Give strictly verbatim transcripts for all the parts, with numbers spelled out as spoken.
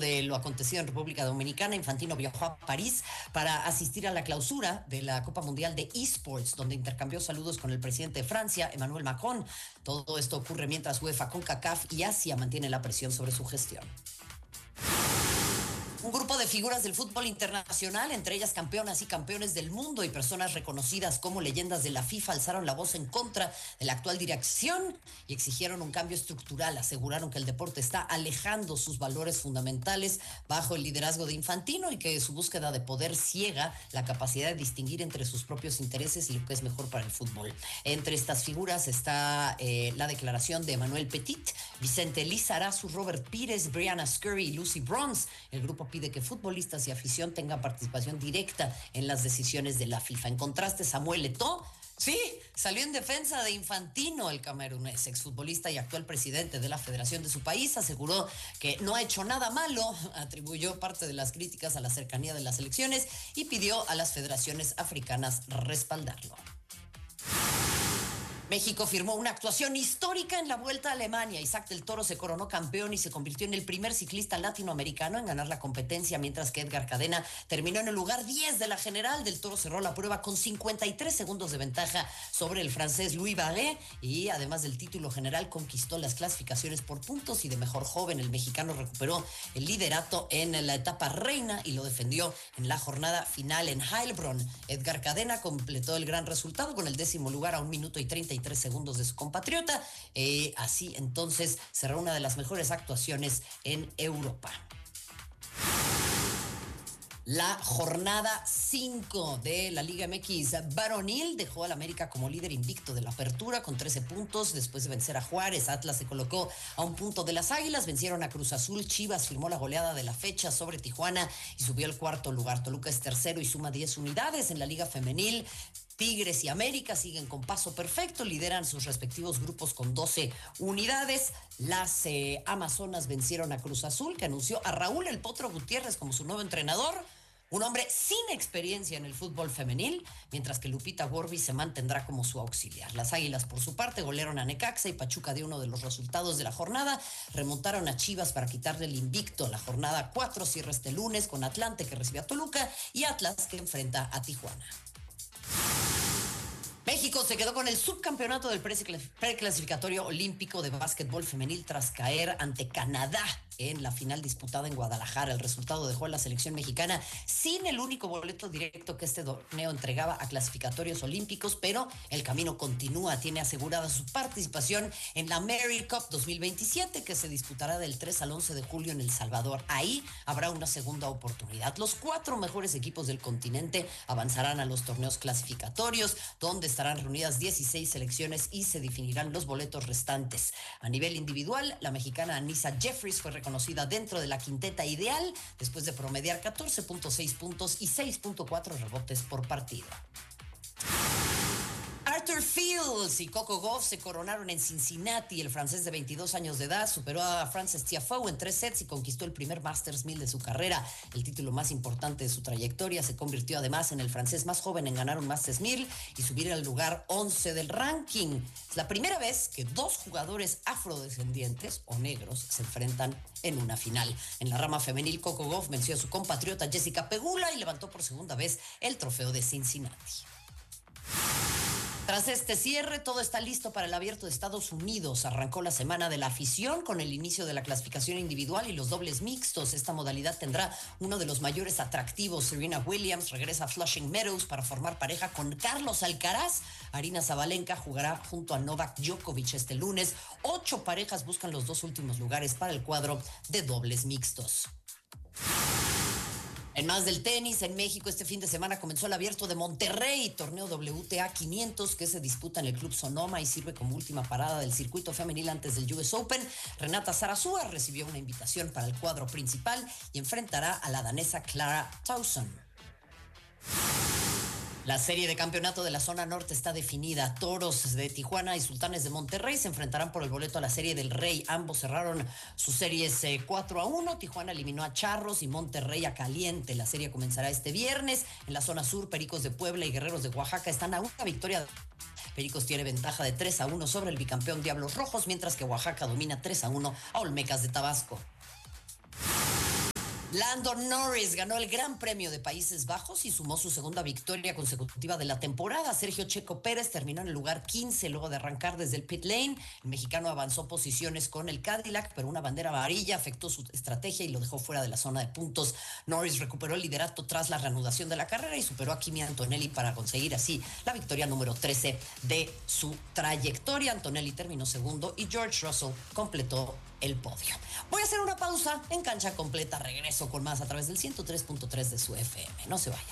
de lo acontecido en República Dominicana, Infantino viajó a París para asistir a la clausura de la Copa Mundial de eSports, donde intercambió saludos con el presidente de Francia, Emmanuel Macron. Todo esto ocurre mientras UEFA, CONCACAF y Asia mantienen la presión sobre su gestión. Un grupo de figuras del fútbol internacional, entre ellas campeonas y campeones del mundo y personas reconocidas como leyendas de la FIFA, alzaron la voz en contra de la actual dirección y exigieron un cambio estructural. Aseguraron que el deporte está alejando sus valores fundamentales bajo el liderazgo de Infantino y que su búsqueda de poder ciega la capacidad de distinguir entre sus propios intereses y lo que es mejor para el fútbol. Entre estas figuras está eh, la declaración de Emmanuel Petit, Vicente Lizarazu, Robert Pires, Brianna Scurry y Lucy Bronze. El grupo pide que futbolistas y afición tengan participación directa en las decisiones de la FIFA. En contraste, Samuel Eto'o, sí, salió en defensa de Infantino. El camerunés, exfutbolista y actual presidente de la federación de su país, aseguró que no ha hecho nada malo, atribuyó parte de las críticas a la cercanía de las elecciones y pidió a las federaciones africanas respaldarlo. México firmó una actuación histórica en la Vuelta a Alemania. Isaac del Toro se coronó campeón y se convirtió en el primer ciclista latinoamericano en ganar la competencia, mientras que Edgar Cadena terminó en el lugar diez de la general. Del Toro cerró la prueba con cincuenta y tres segundos de ventaja sobre el francés Louis Barret y además del título general conquistó las clasificaciones por puntos y de mejor joven. El mexicano recuperó el liderato en la etapa reina y lo defendió en la jornada final en Heilbronn. Edgar Cadena completó el gran resultado con el décimo lugar a un minuto y treinta y tres segundos de su compatriota. Eh, así entonces será una de las mejores actuaciones en Europa. La jornada cinco de la Liga M X varonil dejó al América como líder invicto de la apertura con trece puntos. Después de vencer a Juárez, Atlas se colocó a un punto de las Águilas, vencieron a Cruz Azul, Chivas firmó la goleada de la fecha sobre Tijuana y subió al cuarto lugar. Toluca es tercero y suma diez unidades. En la Liga Femenil, Tigres y América siguen con paso perfecto, lideran sus respectivos grupos con doce unidades. Las eh, Amazonas vencieron a Cruz Azul, que anunció a Raúl El Potro Gutiérrez como su nuevo entrenador, un hombre sin experiencia en el fútbol femenil, mientras que Lupita Gorbi se mantendrá como su auxiliar. Las Águilas, por su parte, golearon a Necaxa y Pachuca dio uno de los resultados de la jornada. Remontaron a Chivas para quitarle el invicto. La jornada cuatro cierra este lunes con Atlante, que recibe a Toluca, y Atlas, que enfrenta a Tijuana. México se quedó con el subcampeonato del preclasificatorio olímpico de básquetbol femenil tras caer ante Canadá en la final disputada en Guadalajara. El resultado dejó a la selección mexicana sin el único boleto directo que este torneo entregaba a clasificatorios olímpicos, pero el camino continúa. Tiene asegurada su participación en la Mary Cup dos mil veintisiete, que se disputará del tres al once de julio en El Salvador. Ahí habrá una segunda oportunidad. Los cuatro mejores equipos del continente avanzarán a los torneos clasificatorios, donde estarán reunidas dieciséis selecciones y se definirán los boletos restantes. A nivel individual, la mexicana Anissa Jeffries fue reconocida dentro de la quinteta ideal después de promediar catorce punto seis puntos y seis punto cuatro rebotes por partido. Arthur Fields y Coco Gauff se coronaron en Cincinnati. El francés de veintidós años de edad superó a Frances Tiafoe en tres sets y conquistó el primer Masters mil de su carrera, el título más importante de su trayectoria. Se convirtió además en el francés más joven en ganar un Masters mil y subir al lugar once del ranking. Es la primera vez que dos jugadores afrodescendientes o negros se enfrentan en una final. En la rama femenil, Coco Gauff venció a su compatriota Jessica Pegula y levantó por segunda vez el trofeo de Cincinnati. Tras este cierre, todo está listo para el Abierto de Estados Unidos. Arrancó la semana de la afición con el inicio de la clasificación individual y los dobles mixtos. Esta modalidad tendrá uno de los mayores atractivos. Serena Williams regresa a Flushing Meadows para formar pareja con Carlos Alcaraz. Aryna Sabalenka jugará junto a Novak Djokovic este lunes. Ocho parejas buscan los dos últimos lugares para el cuadro de dobles mixtos. En más del tenis, en México este fin de semana comenzó el Abierto de Monterrey, torneo W T A quinientos que se disputa en el Club Sonoma y sirve como última parada del circuito femenil antes del U S Open. Renata Zarazúa recibió una invitación para el cuadro principal y enfrentará a la danesa Clara Tauson. La serie de campeonato de la zona norte está definida. Toros de Tijuana y Sultanes de Monterrey se enfrentarán por el boleto a la Serie del Rey. Ambos cerraron sus series eh, cuatro a uno. Tijuana eliminó a Charros y Monterrey a Caliente. La serie comenzará este viernes. En la zona sur, Pericos de Puebla y Guerreros de Oaxaca están a una victoria. Pericos tiene ventaja de tres a uno sobre el bicampeón Diablos Rojos, mientras que Oaxaca domina tres a uno a Olmecas de Tabasco. Lando Norris ganó el Gran Premio de Países Bajos y sumó su segunda victoria consecutiva de la temporada. Sergio Checo Pérez terminó en el lugar quince luego de arrancar desde el pit lane. El mexicano avanzó posiciones con el Cadillac, pero una bandera amarilla afectó su estrategia y lo dejó fuera de la zona de puntos. Norris recuperó el liderato tras la reanudación de la carrera y superó a Kimi Antonelli para conseguir así la victoria número trece de su trayectoria. Antonelli terminó segundo y George Russell completó el podio. Voy a hacer una pausa en Cancha Completa. Regreso con más a través del ciento tres punto tres de su F M. No se vaya.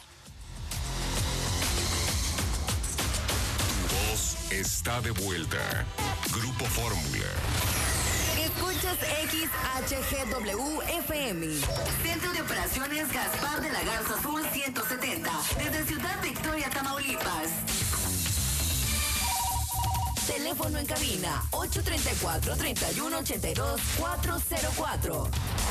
Tu voz está de vuelta. Grupo Fórmula. Escuchas X H G W F M. Centro de Operaciones Gaspar de la Garza Sur ciento setenta. Desde Ciudad Victoria, Tamaulipas. Teléfono en cabina ocho tres cuatro, tres uno ocho dos, cuatro cero cuatro.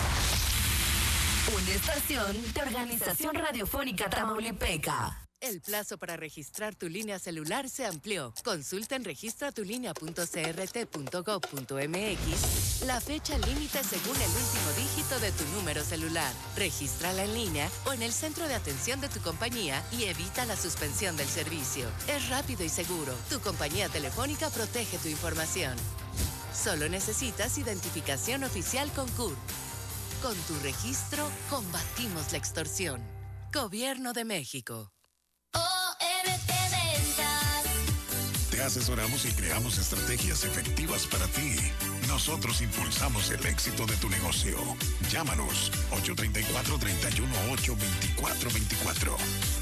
Una estación de Organización Radiofónica Tamaulipeca. El plazo para registrar tu línea celular se amplió. Consulta en registra tu línea punto c r t punto gov punto m x la fecha límite según el último dígito de tu número celular. Regístrala en línea o en el centro de atención de tu compañía y evita la suspensión del servicio. Es rápido y seguro. Tu compañía telefónica protege tu información. Solo necesitas identificación oficial con C U R. Con tu registro, combatimos la extorsión. Gobierno de México. O R T Ventas. Te asesoramos y creamos estrategias efectivas para ti. Nosotros impulsamos el éxito de tu negocio. Llámanos ocho tres cuatro, tres uno ocho, dos cuatro dos cuatro.